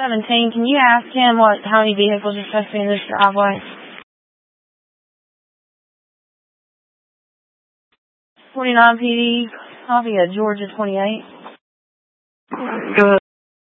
17, can you ask him how many vehicles are supposed to be in this driveway? 49 PD, copy of Georgia 28. Go ahead.